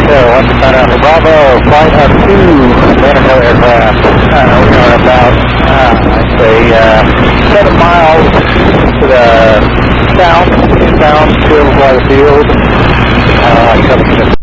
What's the cutoff for Bravo? Flight of 2 Bannerco aircraft. We are about, I'd say, 7 miles to the south, inbound, Stillwater Field. Coming to